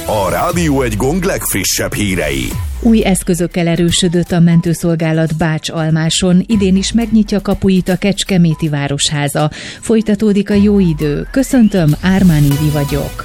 A Rádió Egy Gong legfrissebb hírei. Új eszközökkel erősödött a mentőszolgálat Bács-Almáson, idén is megnyitja kapuit a Kecskeméti Városháza. Folytatódik a jó idő. Köszöntöm, Ármán Évi vagyok.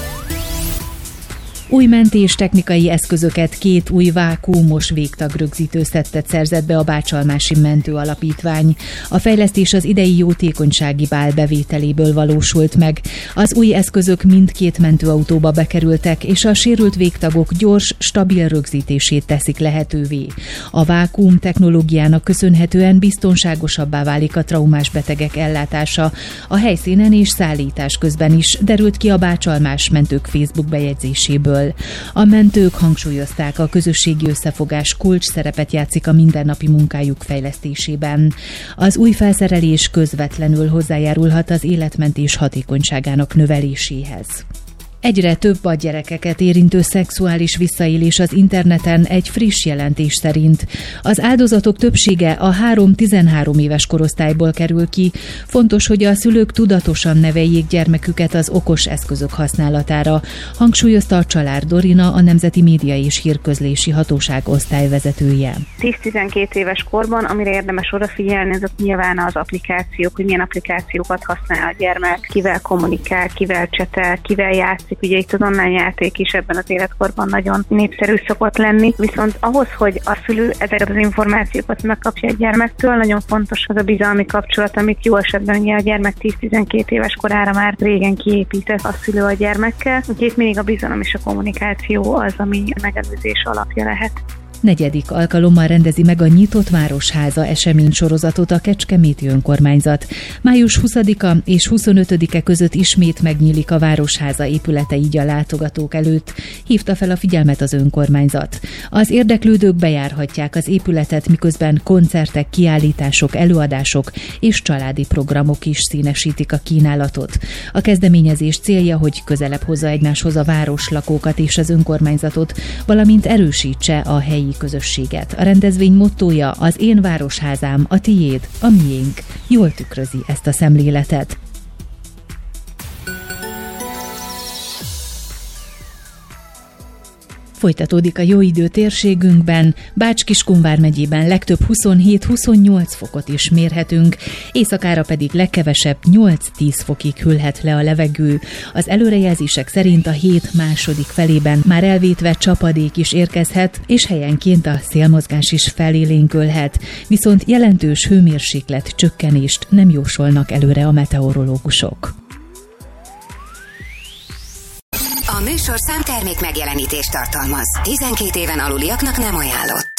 Új mentéstechnikai eszközöket, 2 új vákuumos végtagrögzítő szettet szerzett be a Bács-Almási Mentő Alapítvány. A fejlesztés az idei jótékonysági bál bevételéből valósult meg. Az új eszközök mindkét mentőautóba bekerültek, és a sérült végtagok gyors, stabil rögzítését teszik lehetővé. A vákuum technológiának köszönhetően biztonságosabbá válik a traumás betegek ellátása. A helyszínen és szállítás közben is, derült ki a Bács-Almás mentők Facebook bejegyzéséből. A mentők hangsúlyozták, a közösségi összefogás kulcs szerepet játszik a mindennapi munkájuk fejlesztésében. Az új felszerelés közvetlenül hozzájárulhat az életmentés hatékonyságának növeléséhez. Egyre több a gyerekeket érintő szexuális visszaélés az interneten egy friss jelentés szerint. Az áldozatok többsége a 3-13 éves korosztályból kerül ki. Fontos, hogy a szülők tudatosan neveljék gyermeküket az okos eszközök használatára, hangsúlyozta a Csalár Dorina, a Nemzeti Média és Hírközlési Hatóság osztályvezetője. 10-12 éves korban, amire érdemes odafigyelni, azok nyilván az applikációk, hogy milyen applikációkat használ a gyermek, kivel kommunikál, kivel csetel, kivel játszik. Ugye itt az online játék is ebben az életkorban nagyon népszerű szokott lenni, viszont ahhoz, hogy a szülő ezeket az információkat megkapja a gyermektől, nagyon fontos az a bizalmi kapcsolat, amit jó esetben ugye a gyermek 10-12 éves korára már régen kiépített a szülő a gyermekkel. Úgyhogy mindig a bizalom és a kommunikáció az, ami a megelőzés alapja lehet. 4. alkalommal rendezi meg a Nyitott Városháza eseménysorozatot a Kecskeméti Önkormányzat. Május 20-a és 25-e között ismét megnyílik a Városháza épülete, így a látogatók előtt, hívta fel a figyelmet az önkormányzat. Az érdeklődők bejárhatják az épületet, miközben koncertek, kiállítások, előadások és családi programok is színesítik a kínálatot. A kezdeményezés célja, hogy közelebb hozza egymáshoz a városlakókat és az önkormányzatot, valamint erősítse a helyi közösséget. A rendezvény mottója: az én városházám, a tiéd, a miénk. Jól tükrözi ezt a szemléletet. Folytatódik a jó idő térségünkben, Bács-Kiskun vármegyében legtöbb 27-28 fokot is mérhetünk, éjszakára pedig legkevesebb 8-10 fokig hűlhet le a levegő. Az előrejelzések szerint a hét második felében már elvétve csapadék is érkezhet, és helyenként a szélmozgás is felélénkülhet, viszont jelentős hőmérséklet csökkenést nem jósolnak előre a meteorológusok. A műsorszám termék megjelenítést tartalmaz. 12 éven aluliaknak nem ajánlott.